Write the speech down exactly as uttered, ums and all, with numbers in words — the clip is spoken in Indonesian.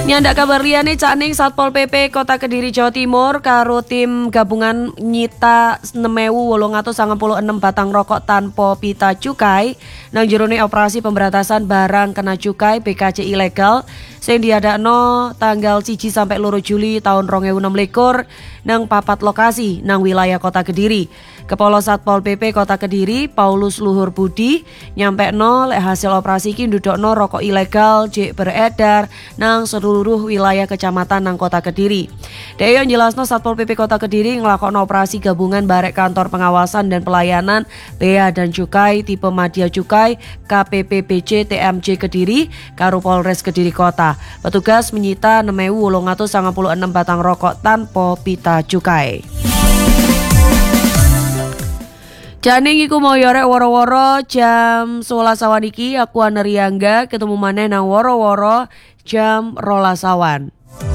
Nyandak kabar liyane Cak Ning Satpol P P Kota Kediri Jawa Timur karo tim gabungan nyita enam ewu wolung atus sangang puluh enem batang rokok tanpa pita cukai nang jerone operasi pemberantasan barang kena cukai B K C ilegal sing diadakno tanggal siji sampai loro Juli tahun dua ribu enam belas nang papat lokasi nang wilayah Kota Kediri. Kepala Satpol P P Kota Kediri Paulus Luhur Budi nyampekno lek hasil operasi iki ndudukno rokok ilegal jek beredar nang seluruh wilayah kecamatan nang Kota Kediri. Deyo jelasno Satpol P P Kota Kediri ngelakokno operasi gabungan barek kantor pengawasan dan pelayanan Bea dan Cukai tipe Madya Cukai K P P B C T M J Kediri karo Polres Kediri Kota. Petugas menyita enam ewu wolung atus sangang puluh enem batang rokok tanpa pita cukai. Janing iku mau yorek woro-woro jam sebelas awan iki aku Anariangga ketemu maneh nang woro-woro jam rolas awan.